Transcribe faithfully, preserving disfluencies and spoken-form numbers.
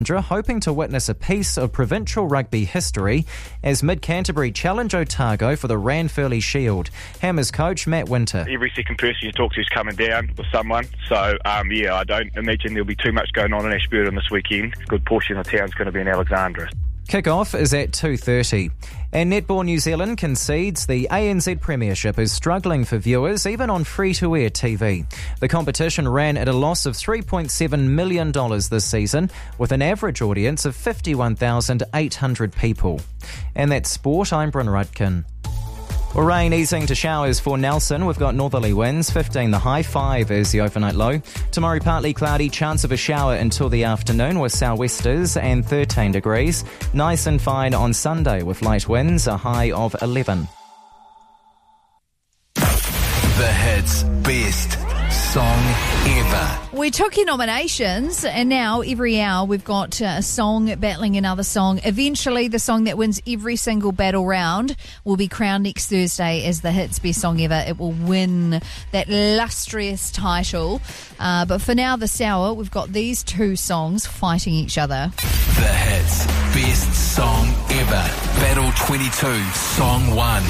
hoping to witness a piece of provincial rugby history as Mid-Canterbury challenge Otago for the Ranfurly Shield. Hammers coach Matt Winter. Every second person you talk to is coming down with someone, so um, yeah, I don't imagine there'll be too much going on in Ashburton this weekend. A good portion of town's going to be in Alexandra. Kick-off is at two thirty. And Netball New Zealand concedes the A N Z Premiership is struggling for viewers, even on free-to-air T V. The competition ran at a loss of three point seven million dollars this season, with an average audience of fifty-one thousand eight hundred people. And that's sport. I'm Bryn Rudkin. Well, rain easing to showers for Nelson. We've got northerly winds, fifteen the high, five is the overnight low. Tomorrow partly cloudy, chance of a shower until the afternoon with sou'westers and thirteen degrees. Nice and fine on Sunday with light winds, a high of eleven. The Hits Best Song Ever. We took your nominations, and now every hour we've got a song battling another song. Eventually, the song that wins every single battle round will be crowned next Thursday as the Hits Best Song Ever. It will win that illustrious title. Uh, but for now, this hour, we've got these two songs fighting each other. The Hits Best Song Ever. Battle twenty-two, Song one.